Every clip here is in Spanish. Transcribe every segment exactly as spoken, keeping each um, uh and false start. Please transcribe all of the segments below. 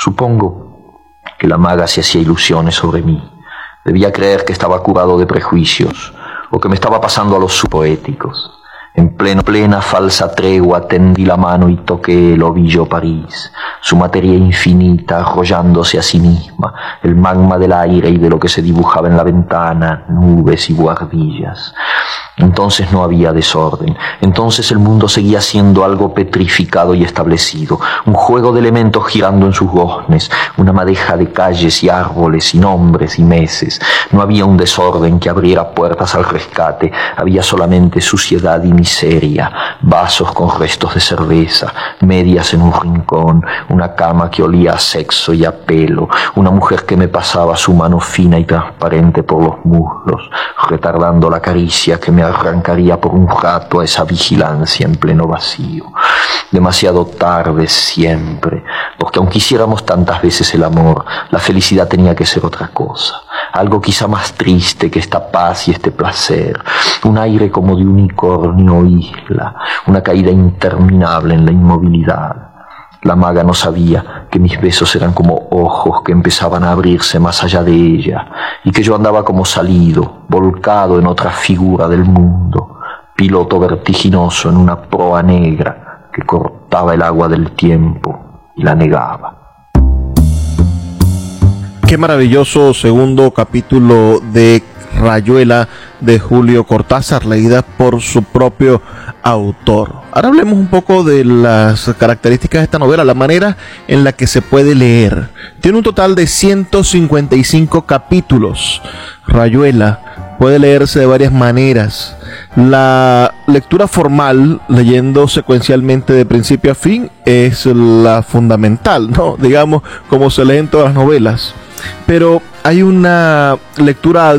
Supongo que la maga se hacía ilusiones sobre mí. Debía creer que estaba curado de prejuicios, o que me estaba pasando a los subpoéticos. En pleno, plena falsa tregua tendí la mano y toqué el ovillo París, su materia infinita arrollándose a sí misma, el magma del aire y de lo que se dibujaba en la ventana, nubes y buhardillas. Entonces no había desorden, entonces el mundo seguía siendo algo petrificado y establecido, un juego de elementos girando en sus goznes, una madeja de calles y árboles y nombres y meses. No había un desorden que abriera puertas al rescate, había solamente suciedad y miseria, vasos con restos de cerveza, medias en un rincón, una cama que olía a sexo y a pelo, una mujer que me pasaba su mano fina y transparente por los muslos, retardando la caricia que me arrancaría por un rato a esa vigilancia en pleno vacío. Demasiado tarde siempre, porque aunque hiciéramos tantas veces el amor, la felicidad tenía que ser otra cosa, algo quizá más triste que esta paz y este placer, un aire como de unicornio o isla, una caída interminable en la inmovilidad. La maga no sabía que mis besos eran como ojos que empezaban a abrirse más allá de ella, y que yo andaba como salido, volcado en otra figura del mundo, piloto vertiginoso en una proa negra que cortaba el agua del tiempo y la negaba. Qué maravilloso segundo capítulo de Rayuela de Julio Cortázar, leída por su propio autor. Ahora hablemos un poco de las características de esta novela, la manera en la que se puede leer. Tiene un total de ciento cincuenta y cinco capítulos. Rayuela puede leerse de varias maneras. La lectura formal, leyendo secuencialmente de principio a fin, es la fundamental, ¿no? Digamos, como se lee en todas las novelas. Pero hay una lectura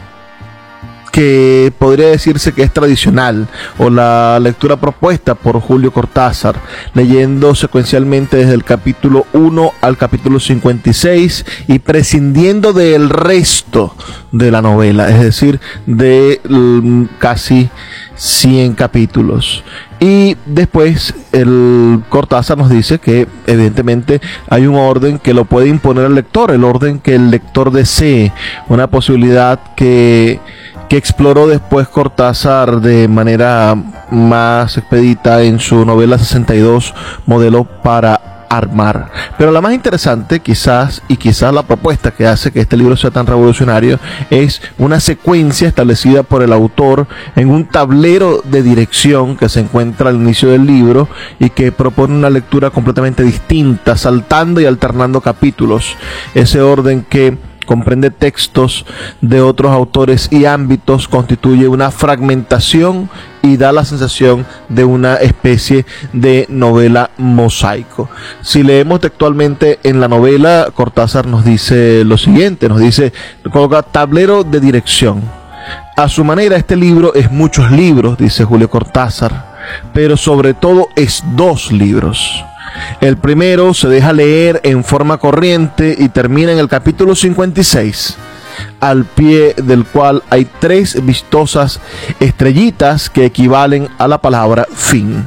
que podría decirse que es tradicional, o la lectura propuesta por Julio Cortázar, leyendo secuencialmente desde el capítulo uno al capítulo cincuenta y seis y prescindiendo del resto de la novela, es decir, de um, casi cien capítulos. Y después el Cortázar nos dice que evidentemente hay un orden que lo puede imponer el lector, el orden que el lector desee, una posibilidad que que exploró después Cortázar de manera más expedita en su novela sesenta y dos, Modelo para armar. Pero la más interesante, quizás, y quizás la propuesta que hace que este libro sea tan revolucionario, es una secuencia establecida por el autor en un tablero de dirección que se encuentra al inicio del libro y que propone una lectura completamente distinta, saltando y alternando capítulos. Ese orden que comprende textos de otros autores y ámbitos, constituye una fragmentación y da la sensación de una especie de novela mosaico. Si leemos textualmente en la novela, Cortázar nos dice lo siguiente, nos dice, coloca tablero de dirección. A su manera, este libro es muchos libros, dice Julio Cortázar, pero sobre todo es dos libros. El primero se deja leer en forma corriente y termina en el capítulo cincuenta y seis, al pie del cual hay tres vistosas estrellitas que equivalen a la palabra fin.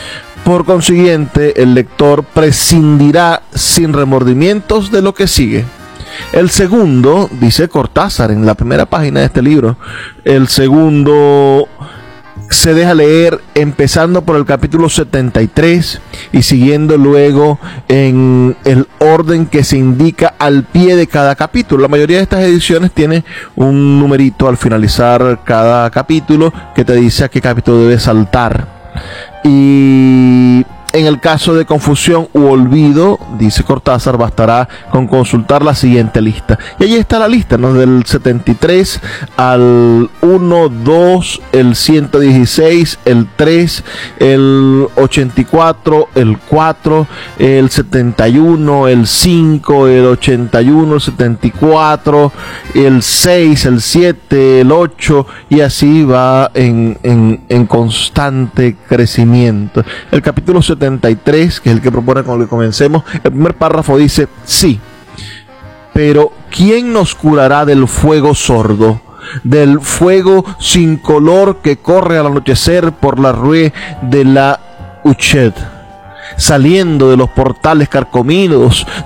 Por consiguiente, el lector prescindirá sin remordimientos de lo que sigue. El segundo, dice Cortázar en la primera página de este libro, el segundo se deja leer empezando por el capítulo setenta y tres y siguiendo luego en el orden que se indica al pie de cada capítulo. La mayoría de estas ediciones tiene un numerito al finalizar cada capítulo que te dice a qué capítulo debes saltar. Y en el caso de confusión u olvido, dice Cortázar, bastará con consultar la siguiente lista. Y allí está la lista, ¿no? Del setenta y tres al uno, dos, el ciento dieciséis, el tres, el ochenta y cuatro, el cuatro, el setenta y uno, el cinco, el ochenta y uno, el setenta y cuatro, el seis, el siete, el ocho, y así va en, en, en constante crecimiento. El capítulo setenta y tres, que es el que propone con el que comencemos, el primer párrafo dice: sí, pero ¿quién nos curará del fuego sordo, del fuego sin color que corre al anochecer por la rue de la Huchette, saliendo de los portales carcomidos